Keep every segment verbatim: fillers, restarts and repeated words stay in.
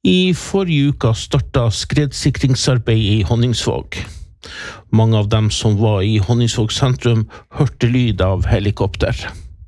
I forrige uka startet skredsikringsarbeid i Honningsvåg. Mange av dem som var i Honningsvåg sentrum hørte lyd av helikopter.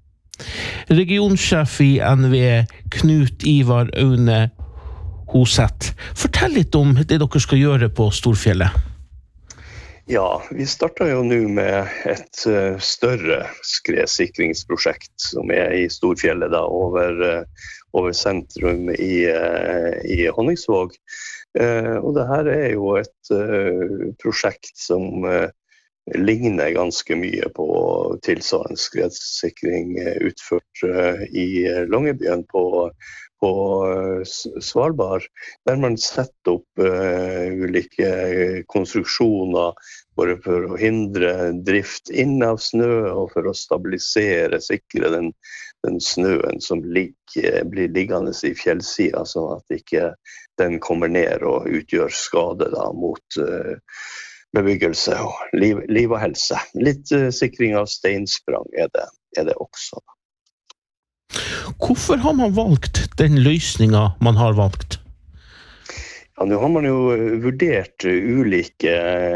Regionsjef i N V E, Knut Ivar Aune Hoseth, fortell litt om det dere skal gjøre på Storfjellet. Ja, vi startet jo nå med et uh, større skredsikringsprosjekt som er i Storfjellet da, over, uh, over sentrum i, uh, i Honningsvåg. Uh, og det her er jo et uh, prosjekt som uh, ligner ganske mye på tilsvarende skredsikring uh, utført uh, i Longyearbyen på på Svalbard, der man setter opp uh, ulike konstruksjoner bare for å hindre drift inn av snø og for å stabilisere, sikre den, den snøen som ligger, blir liggende i fjellsida, sånn at ikke den kommer ned og utgjør skade da, mot uh, bebyggelse og liv, liv og helse. Litt uh, sikring av steinsprang er det, er det også. Hvorfor har man valgt den løsningen man har valgt? Ja, nå har man jo vurdert ulike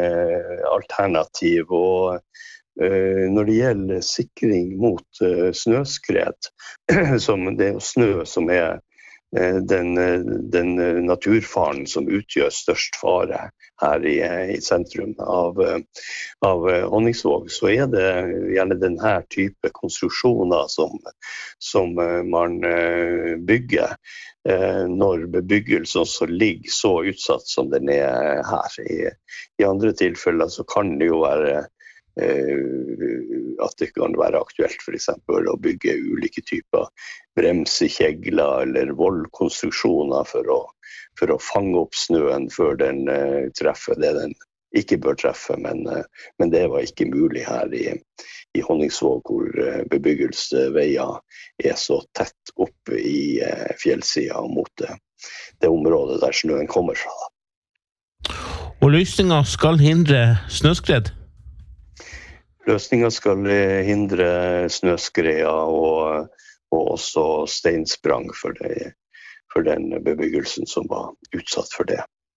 alternativ, og uh, når det gjelder sikring mot uh, snøskred, som det er jo snø som er uh, den, den naturfaren som utgjør størst fare her i, i sentrum av, av Honningsvåg, så er det gjerne denne type konstruksjoner som, som man bygger når bebyggelsen så ligger så utsatt som den er her. I, i andre tilfeller så kan det jo være at det kan være aktuelt for eksempel å bygge ulike typer bremsekjegler eller vollkonstruksjoner for å for å fange opp snøen før den uh, treffer det den ikke bør treffe, men, uh, men det var ikke mulig her i, i Honningsvåg, hvor uh, bebyggelsesveier er så tett opp i uh, fjellsida mot det, det området der snøen kommer fra. Og løsningen skal hindre snøskred? Løsningen skal hindre snøskreia og, og også steinsprang for det for den bebyggelsen som var utsatt for det.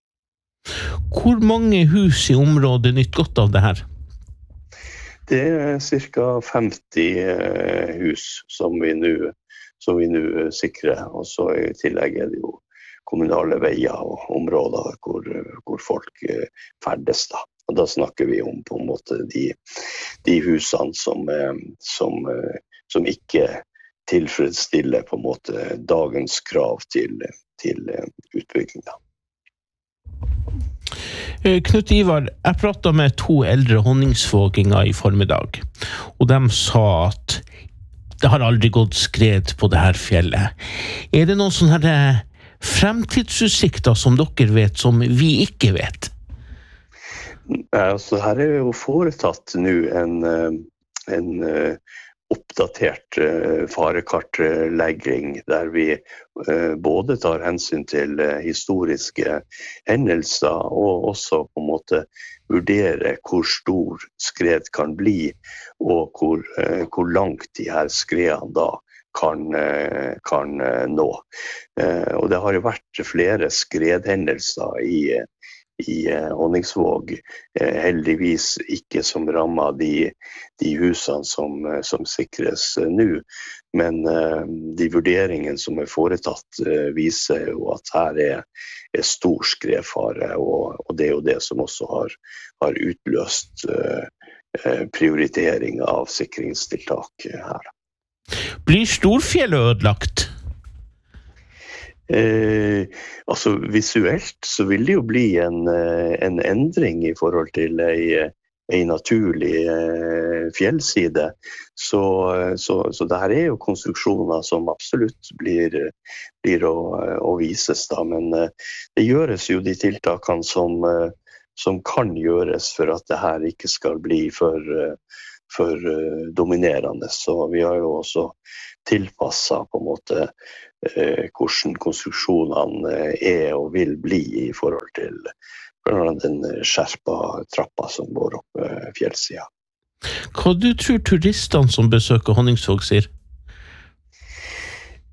Hvor mange hus i området nytt godt av det her? Det er cirka femti hus som vi nå som vi nå sikrer, og så i tillegg er det jo kommunale veier og områder hvor, hvor folk ferdes da. Og da snakker vi om på en måte de, de husene som, som, som ikke tilfredsstille på en måte dagens krav til, til utbygging. Knut Ivar, jeg pratet med to eldre honningsvåginger i formiddag, og de sa at det har aldri gått skred på det her fjellet. Er det noen sånne her fremtidsutsikter som dere vet, som vi ikke vet? Altså, her er jo foretatt nå en, en oppdatert uh, farekartlegging der vi uh, både tar hensyn til uh, historiske hendelser og også på en måte vurdere hvor stor skred kan bli og hvor, uh, hvor langt de her skredene da kan, uh, kan uh, nå. Uh, og det har jo vært flere skredhendelser i uh, i Honningsvåg, heldigvis ikke som rammer de, de husene som, som sikres nå, men de vurderingene som er foretatt viser jo at her er, er stor skredfare, og, og det er jo det som også har, har utløst prioritering av sikringstiltak her. Blir Storfjellet ødelagt? Eh, altså visuelt så vil det jo bli en, en endring i forhold til en, en naturlig eh, fjellside, så, så, så det her er jo konstruksjoner som absolutt blir, blir å, å vises da, men eh, det gjøres jo de tiltakene som, eh, som kan gjøres for at det her ikke skal bli for, for eh, dominerende, så vi har jo også tilpasset på en måte eh, hvordan konstruksjonene er og vil bli i forhold til den skjerpa trappa som går opp eh, fjellsida. Hva du tror turistene som besøker Honningsvåg sier?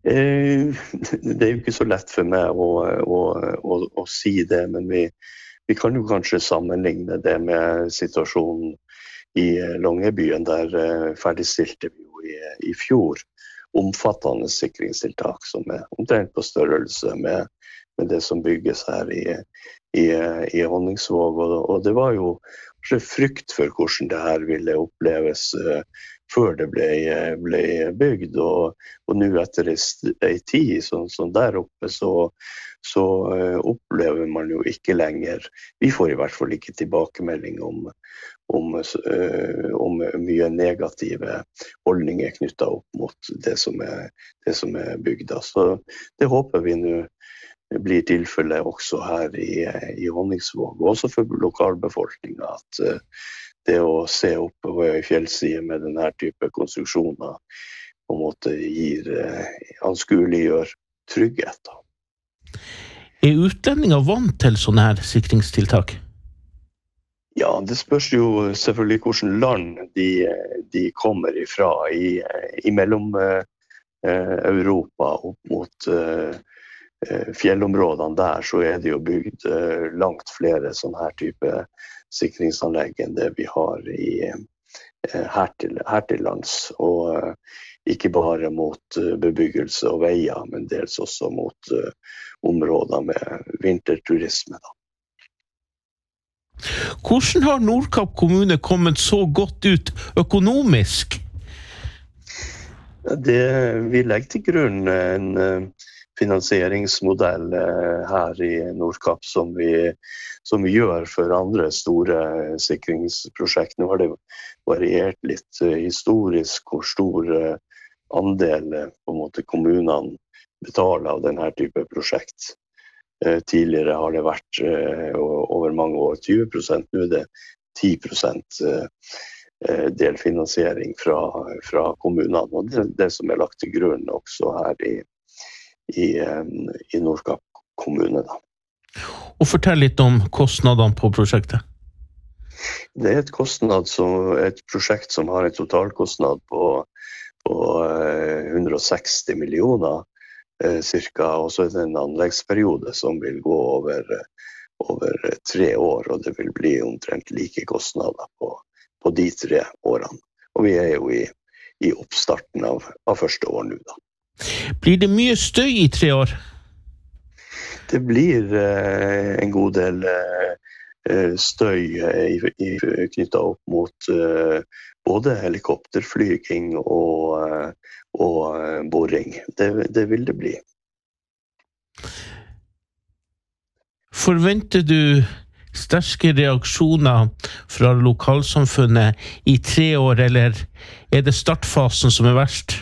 Eh, det er jo ikke så lett for meg å, å, å, å si det, men vi, vi kan jo kanskje sammenligne det med situasjonen i Longyearbyen, der ferdigstilte vi jo i, i fjor omfattende sikringstiltak som er omtrent på størrelse med, med det som bygges her i, i, i Honningsvåg. Og, og det var jo kanskje frykt for hvordan det her ville oppleves uh, før det ble, ble bygd, og, og nå etter en tid sånn, sånn der oppe, så, så uh, opplever man jo ikke lenger, vi får i hvert fall ikke tilbakemelding om, om, uh, om mye negative holdninger knyttet opp mot det som er, det som er bygd. Så det håper vi nå blir tilfellet også her i, i Honningsvåg, og også for lokalbefolkningen, at uh, det å se opp på en fjellside med denne type konstruksjoner på en måte gir uh, anskueliggjør trygghet. Er utlendinger vant til sånne her sikringstiltak? Ja, det spørs jo selvfølgelig hvilken land de, de kommer ifra. I, i mellom uh, Europa opp mot uh, fjellområdene der, så er det jo bygd uh, langt flere sånne her type sikringsanlegg enn det vi har i, uh, her, til, her til lands. Og uh, ikke bare mot uh, bebyggelse og veier, men dels også mot uh, områder med vinterturisme. Da. Hvordan har Nordkapp kommune kommet så godt ut økonomisk? Det, vi legger til grunn en uh, finansieringsmodell her i Nordkapp som vi, som vi gjør for andre store sikringsprosjekt. Nå har det variert litt historisk hvor stor andel på en måte kommunene betaler av denne type prosjekt. Tidligere har det vært over mange år tyve prosent, nå er det ti prosent delfinansiering fra, fra kommunene. Og det er det som er lagt til grunn også her i I, i Nordkapp kommune. Da. Og fortell litt om kostnadene på prosjektet. Det er et, kostnad som, et prosjekt som har en totalkostnad på, på hundre og seksti millioner eh, cirka, og så er det en anleggsperiode som vil gå over, over tre år, og det vil bli omtrent like kostnader på, på de tre årene. Og vi er jo i, i oppstarten av, av første år nå da. Blir det mye støy i tre år? Det blir eh, en god del eh, støy eh, knyttet opp mot eh, både helikopterflyging og, eh, og boring. Det, det vil det bli. Forventer du sterke reaksjoner fra lokalsamfunnet i tre år, eller er det startfasen som er verst?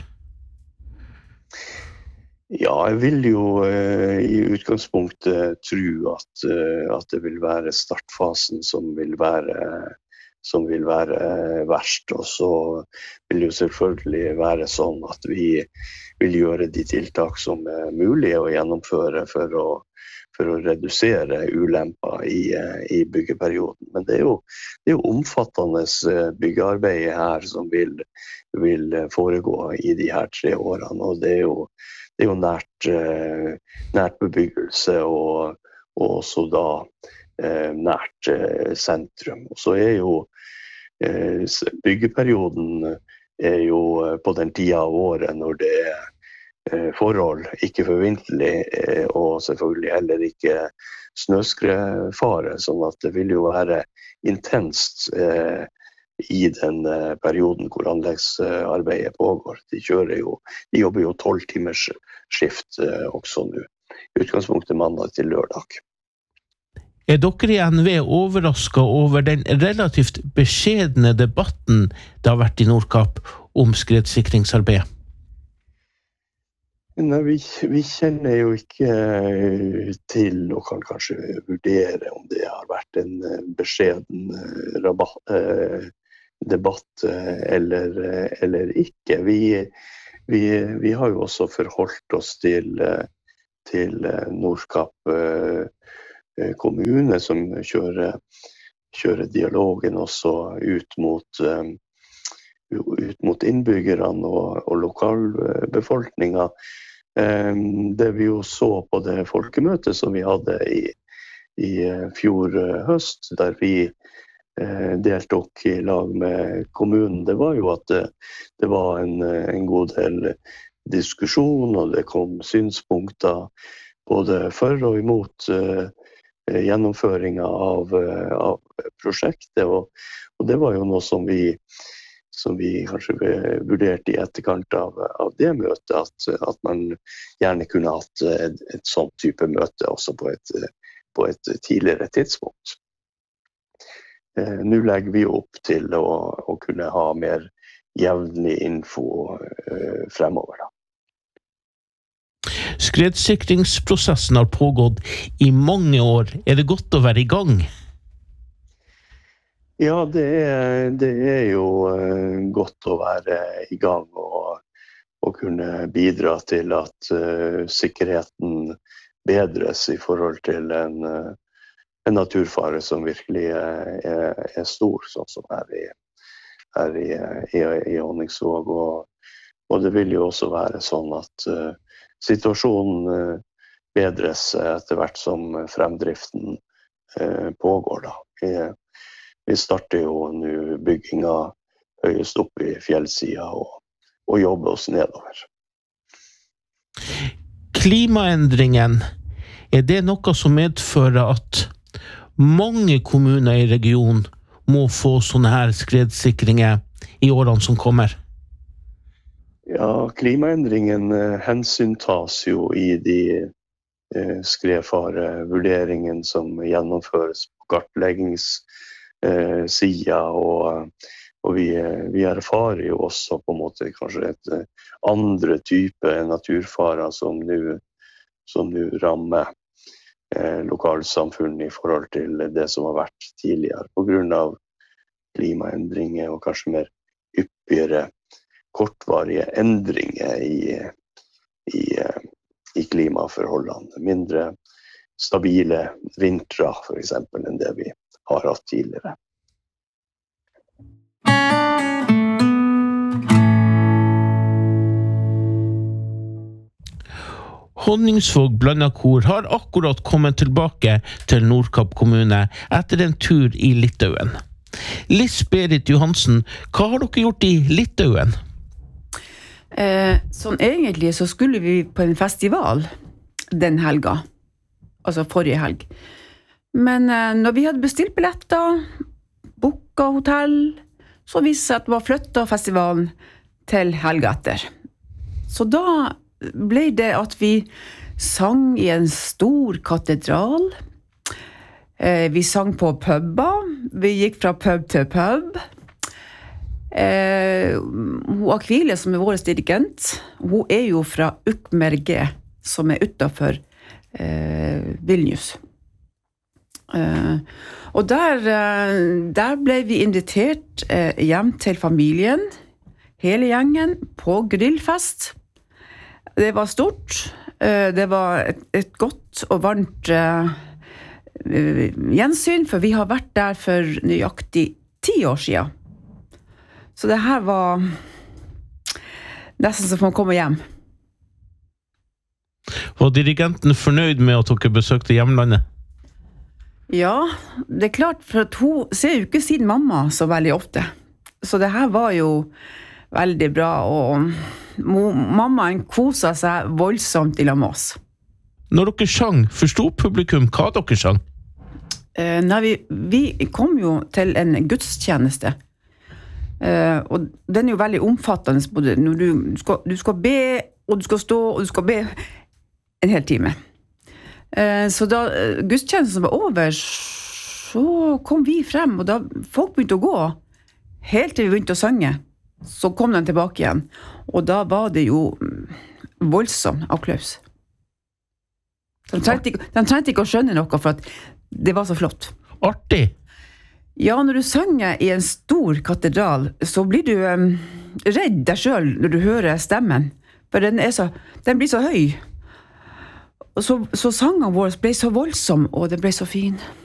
Ja, jeg vil jo uh, i utgangspunktet tro at, uh, at det vil være startfasen som vil være, som vil være uh, verst. Og så vil det jo selvfølgelig være sånn at vi vil gjøre de tiltak som er mulige å gjennomføre for å, for å redusere ulemper i, uh, i byggeperioden. Men det er jo, det er jo omfattende byggearbeid her som vil, vil foregå i de her tre årene, og det er jo Det er jo nært, eh, nært bebyggelse og, og også da eh, nært eh, sentrum. Og så er jo eh, byggeperioden er jo på den tida av året når det er eh, forhold ikke forvintelig eh, og selvfølgelig heller ikke snøskredfare, sånn at det vil jo være intenst eh, i den uh, perioden hvor anleggsarbeidet pågår. De, kjører jo, de jobber jo tolv timers skift uh, også nå. I utgangspunktet mandag til lørdag. Er dere i N V overrasket over den relativt beskjedne debatten det har vært i Nordkapp om skredsikringsarbeid? Nei, vi, vi kjenner jo ikke uh, til og kan kanskje vurdere om det har vært en uh, beskjeden uh, rabatt, uh, debatt eller, eller ikke. Vi, vi, vi har jo også forholdt oss til, til Nordkapp kommune som kjører, kjører dialogen også ut mot, ut mot innbyggerne og, og lokalbefolkningen. Det vi jo så på det folkemøtet som vi hadde i, i fjor høst, der vi deltok i lag med kommunen, det var jo at det, det var en, en god del diskusjon, og det kom synspunkter både for og imot uh, gjennomføringen av, uh, av prosjektet, og, og det var jo noe som vi, som vi kanskje vurderte i etterkant av, av det møtet, at, at man gjerne kunne hatt et, et sånt type møte også på et, på et tidligere tidspunkt. Uh, nå legger vi opp til å, å kunne ha mer jevnlig info uh, fremover da. Skredsikringsprosessen har pågått i mange år. Er det godt å være i gang? Ja, det er, det er jo uh, godt å være i gang og, og kunne bidra til at uh, sikkerheten bedres i forhold til en, uh, en naturfare som virkelig er, er, er stor, sånn som her i, her i, i, i Honningsvåg. Og, og det vil jo også være sånn at uh, situasjonen uh, bedres etter hvert som fremdriften uh, pågår. Da. Vi, vi starter jo nå bygginga høyest opp i fjellsida og, og jobber oss nedover. Klimaendringen, er det noe som medfører at mange kommuner i regionen må få sånne her skredsikringer i årene som kommer? Ja, klimaendringen eh, hensyntas jo i de eh, skredfarevurderingene som gjennomføres på kartleggingssida, eh, og, og vi, vi erfarer jo også på en måte kanskje et andre type naturfarer som nå som nå rammer eh, lokalsamfunn i forhold til det som har vært tidligere, på grunn av klimaendringer og kanskje mer hyppigere kortvarige endringer i, i, i klimaforholdene. Mindre stabile vintre, for eksempel, enn det vi har hatt tidligere. Honningsvåg Blandakor har akkurat kommet tilbake til Nordkapp kommune etter en tur i Litauen. Liss-Berit Johansen, hva har dere gjort i Litauen? Eh, sånn egentlig så skulle vi på en festival den helga, altså forrige helg. Men eh, når vi hadde bestilt billetter, booket hotell, så viste det seg at det var flyttet festivalen til helga etter. Så da ble det at vi sang i en stor katedral. Eh, vi sang på puber. Vi gikk fra pub til pub. Eh, hun Akvile, som er vår dirigent, hun er jo fra Ukmerge, som er utenfor eh, Vilnius. Eh, og der, eh, der ble vi invitert eh, hjem til familien, hele gjengen, på grillfest. Det var stort. Det var et, et godt og varmt uh, gjensyn, for vi har vært der for nøyaktig ti år siden. Så det her var nesten som å komme hjem. Var dirigenten fornøyd med at dere besøkte hjemlandet? Ja, det er klart, for at hun ser jo ikke sin mamma så veldig ofte. Så det her var jo veldig bra, og mammaen koset seg voldsomt i lag med oss. Når dere sang, forstod publikum hva dere sang? Eh, nei, vi, vi kom jo til en gudstjeneste. Eh, og den er jo veldig omfattende, både når du, du, skal, du skal be, og du skal stå, og du skal be en hel time. Eh, så da gudstjenesten var over, så kom vi frem, og da folk begynte å gå, helt til vi begynte å synge. Så kom de tilbake igjen, og da var det jo voldsom applaus. De trengte, ikke, de trengte ikke å skjønne noe, for at det var så flott. Artig! Ja, når du synger i en stor katedral, så blir du um, redd deg selv når du hører stemmen, for den, er så, den blir så høy. Og så, så sangen vår ble så voldsom, og den ble så fin.